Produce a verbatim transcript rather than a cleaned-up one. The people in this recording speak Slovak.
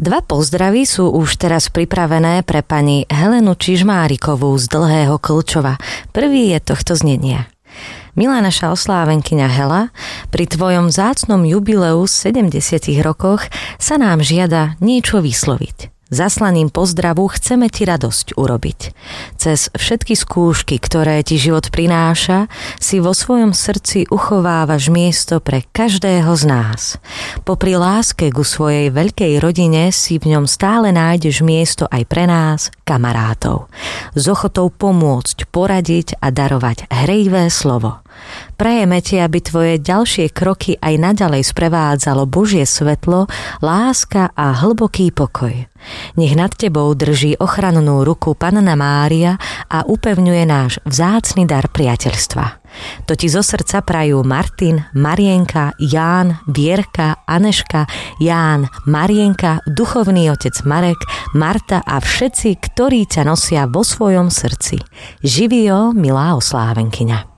Dva pozdravy sú už teraz pripravené pre pani Helenu Čižmárikovú z Dlhého Klčova. Prvý je tohto znenia. Milá naša oslávenkyňa Hela, pri tvojom vzácnom jubileu sedemdesiatich rokoch sa nám žiada niečo vysloviť. Zaslaním pozdravu chceme ti radosť urobiť. Cez všetky skúšky, ktoré ti život prináša, si vo svojom srdci uchovávaš miesto pre každého z nás. Popri láske ku svojej veľkej rodine si v ňom stále nájdeš miesto aj pre nás, kamarátov. S ochotou pomôcť, poradiť a darovať hrejivé slovo. Prajeme ti, aby tvoje ďalšie kroky aj naďalej sprevádzalo Božie svetlo, láska a hlboký pokoj. Nech nad tebou drží ochrannú ruku Panna Mária a upevňuje náš vzácny dar priateľstva. To ti zo srdca prajú Martin, Marienka, Ján, Vierka, Aneška, Ján, Marienka, duchovný otec Marek, Marta a všetci, ktorí ťa nosia vo svojom srdci. Živio, milá oslávenkyňa.